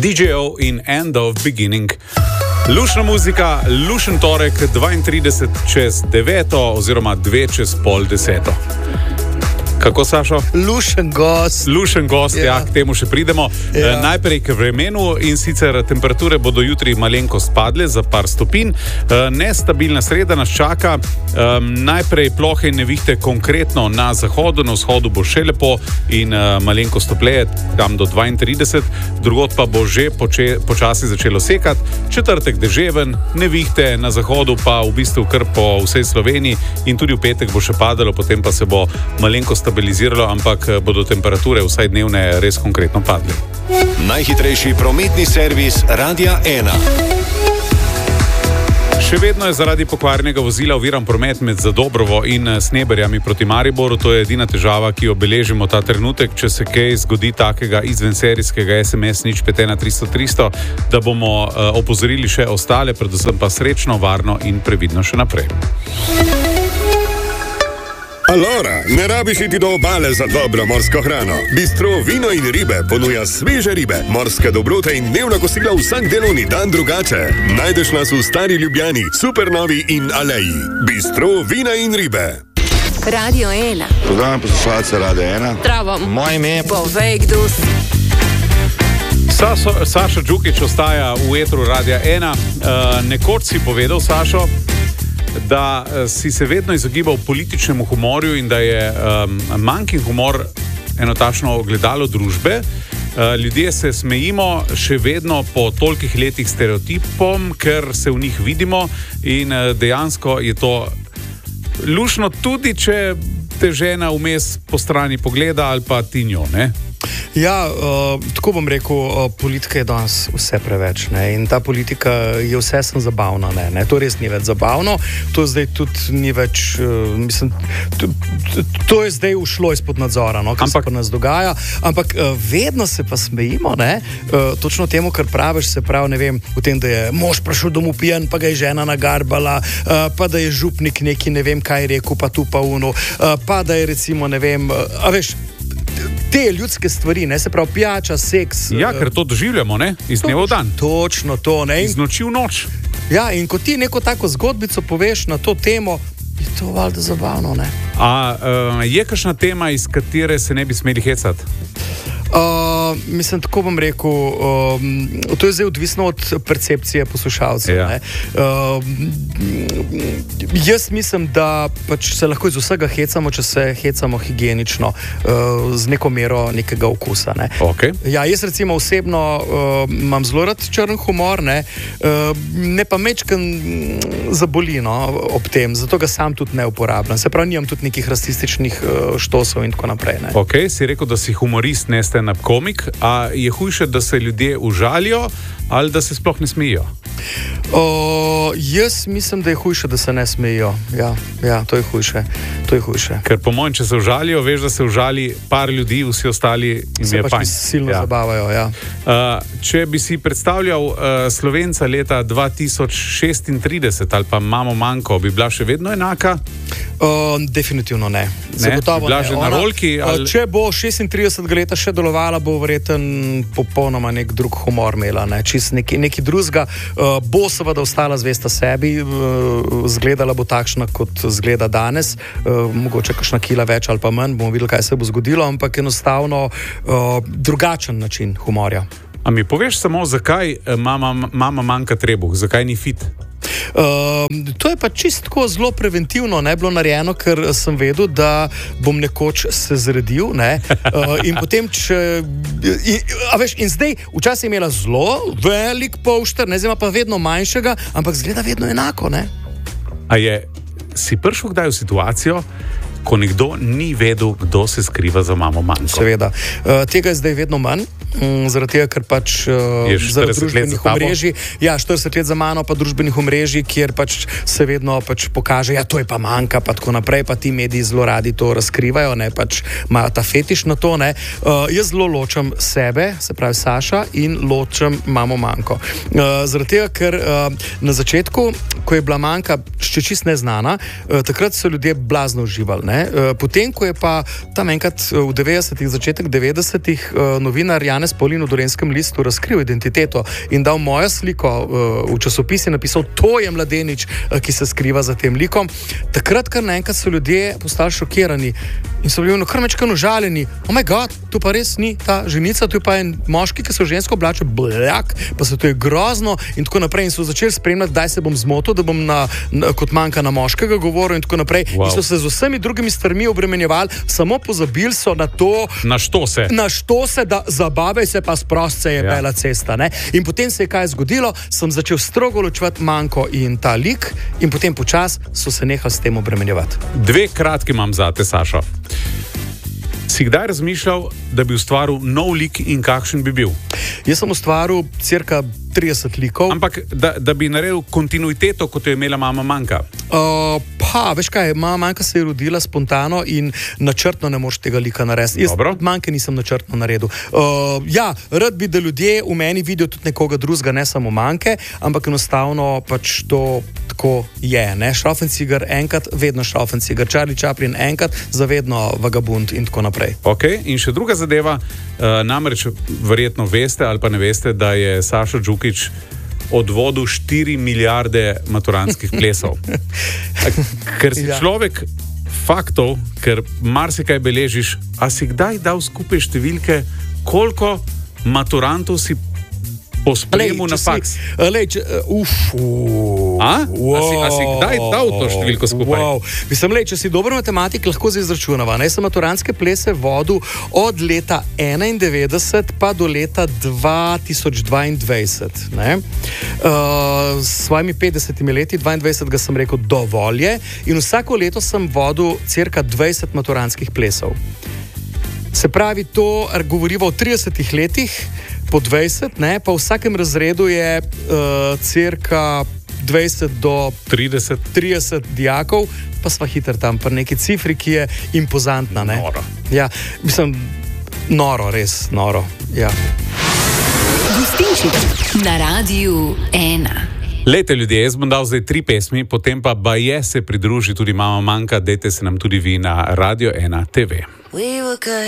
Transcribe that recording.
DJ-ov in End of Beginning. Lušna muzika, lušen torek, 32 čez 9 oziroma 2 čez pol 10. Kako, Sašo? Lušen gost. Lušen gost, ja, k temu še pridemo. Najprej k vremenu, in sicer temperature bodo jutri malenkost padle za par stopinj. Nestabilna sreda nas čaka. Najprej plohe in nevihte konkretno na zahodu, na vzhodu bo še lepo in malenkost topleje, tam do 32, drugod pa bo že počasi začelo sekati. Četrtek deževen, nevihte na zahodu pa v bistvu kar po vsej Sloveniji in tudi v petek bo še padalo, potem pa se bo malenkost stabiliziralo, ampak bodo temperature vsaj dnevne res konkretno padle. Najhitrejši prometni servis Radia 1. Še vedno je zaradi pokvarjenega vozila oviran promet med Zadobrovo in Sneberjami proti Mariboru. To je edina težava, ki jo beležimo ta trenutek. Če se kaj zgodi takega izvenserijskega SMS 051 300 300, da bomo opozorili še ostale, predvsem pa srečno, varno in previdno še naprej. Alora, ne rabiš iti do obale za dobro morsko hrano. Bistro Vino in ribe ponuja sveže ribe, morske dobrote in dnevna kosila vsak delovni dan drugače. Najdeš nas v Stari Ljubljani, Supernovi in Aleji. Bistro Vina in ribe. Radio 1. Pozdravljam poslušalce Radio 1. Zdravo. Moje ime je Povej, kdo si. Saša Đukić ostaja v etru Radia 1. Nekoč si povedal, Sašo, da si se vedno izogibal političnemu humorju in da je manjkin humor eno takšno ogledalo družbe. Ljudje se smejimo še vedno po tolikih letih stereotipom, ker se v njih vidimo in dejansko je to lušno, tudi če te žena vmes po strani pogleda ali pa ti njo, ne? Ja, tako bom rekel, politika je danes vse preveč, ne? In ta politika je vse sem zabavna, ne? To res ni več zabavno, to zdaj tudi ni več, mislim, to je zdaj ušlo izpod nadzora, no, kar se pa nas dogaja, ampak vedno se pa smejimo, ne? Točno temu, kar praviš, se pravi, ne vem, v tem, da je mož prišel domov pijan, pa ga je žena nagarbala, pa da je župnik neki, ne vem, kaj je rekel, pa tu pa uno, pa da je recimo, ne vem, a veš, te ljudske stvari, ne, se pravi pijača, seks. Ja, ker to doživljamo, ne, iz dneva v dan. Točno to, ne. Iz noči v noč. Ja, in ko ti neko tako zgodbico poveš na to temo, je to valjda zabavno, ne. Je kakšna tema, iz katere se ne bi smeli hecati? Mislim, tako bom rekel, to je zdaj odvisno od percepcije poslušalcev. Ja. Jaz mislim, da pač se lahko iz vsega hecamo, če se hecamo higienično, z neko mero nekega okusa. Ne. Okay. Ja, jaz recimo osebno imam zelo rad črn humor, ne pa mečken zaboli, no, ob tem, zato ga sam tudi ne uporabljam. Se pravi, nimam tudi nekih rasističnih štosov in tako naprej. Ne. Ok, si rekel, da si humorist, ne stand-up komik, a je hujše, da se ljudje užalijo ali da se sploh ne smejijo? Jaz mislim, da je hujše, da se ne smejijo. Ja, to je hujše. Ker po mojem, če se užalijo, veš, da se užali par ljudi, vsi ostali jim se je pač fajn. Silno zabavajo, ja. Če bi si predstavljal Slovenca leta 2036 ali pa Mamo Manko, bi bila še vedno enaka? Definitivno ne. Zagotovo ne. Že na rolki? Če bo 36 leta še delovala, bo verjetno popolnoma nek drug humor imela, ne. Čist neki drugega. Bo seveda ostala zvesta sebi, zgledala bo takšna, kot zgleda danes, mogoče kakšna kila več ali pa manj, bomo videli, kaj se bo zgodilo, ampak enostavno drugačen način humorja. A mi poveš samo, zakaj mama manjka trebuh, zakaj ni fit? To je pa čisto zelo preventivno, ne bilo narejeno, ker sem vedel, da bom nekoč se zredil, ne, in potem, in zdaj, včasih je imela zelo velik polšter, ne, zdaj pa vedno manjšega, ampak zgleda vedno enako, ne. A si prišel kdaj v situacijo, ko nekdo ni vedel, kdo se skriva za Mamo Manko? Seveda. Tega je zdaj vedno manj, zaradi tega, ker pač zaradi družbenih omrežij. Ja, 40 let za mano, pa družbenih omrežij, kjer pač se vedno pač pokaže, ja, to je pa Manka, pa tako naprej, pa ti mediji zelo radi to razkrivajo, ne, pač imajo ta fetiš na to, ne. Jaz zelo ločem sebe, se pravi Saša, in ločem Mamo Manko. Zaradi tega, ker na začetku, ko je bila Manka še čist neznana, takrat so ljudje blazno uživali, ne. Potem, ko je pa tam enkrat v 90-ih, začetek 90-ih novinar Janez Janez Paulin v Dolenjskem listu razkril identiteto in dal mojo sliko v časopis in napisal, to je mladenič, ki se skriva za tem likom. Takrat, kar naenkrat so ljudje postali šokirani in so bili kar mečkano žaljeni. Oh my god, tu pa res ni ta ženica, tu je pa en moški, ki se v žensko oblače, bljak, pa se to je grozno in tako naprej. In so začeli spremljati, kdaj se bom zmotil, da bom kot manjka na moškega govoril in tako naprej. Wow. In so se z vsemi drugimi stvarmi obremenjevali, samo pozabili so na to, našto se, da zabavej se pa sprost se je bela cesta. Ne? In potem se je kaj zgodilo, sem začel strogo ločevati manjko in ta lik in potem počas so se nehali s tem obremenjevati. Dve kratki imam zate, Sašo. Si kdaj razmišljal, da bi ustvaril nov lik in kakšen bi bil? Jaz sem ustvaril cirka 30 likov. Ampak, da bi naredil kontinuiteto, kot jo je imela mama Manka? Veš kaj, mama Manka se je rodila spontano in načrtno ne moreš tega lika narediti. Jaz Manke nisem načrtno naredil. Rad bi, da ljudje v meni vidijo tudi nekoga drugega, ne samo Manke, ampak enostavno pač to tako je. Ne? Šrauffenciger enkrat, vedno Šrauffenciger. Charlie Chaplin enkrat, zavedno Vagabund in tako naprej. Ok, in še druga zadeva, namreč verjetno veste ali pa ne veste, da je Sašo Džukić odvodil 4 milijarde maturantskih plesov. Ker si človek faktov, ker marsikaj beležiš, a si kdaj dal skupaj številke, koliko maturantov si po sprejemu na faks? A si kdaj dal to številko skupaj? Mislim, če si dober matematik, lahko se izračunava. Jaz sem maturantske plese vodil od leta 1991 pa do leta 2022. S svojimi 50 leti, 22 sem rekel dovolj je in vsako leto sem vodil cirka 20 maturantskih plesov. Se pravi, to govoriva o 30 letih, po 20, pa v vsakem razredu je cirka 20 do 30 dijakov, pa sva hiter tam, pa neki cifri, ki je impozantna. Ne? Noro. Ja, mislim, noro, res noro. Ja. Gostinčič na Radiu 1. Lejte ljudje, jaz bom dal zdaj 3 pesmi, potem pa baje se pridruži tudi mama Manka, dajte se nam tudi vi na Radio 1 TV.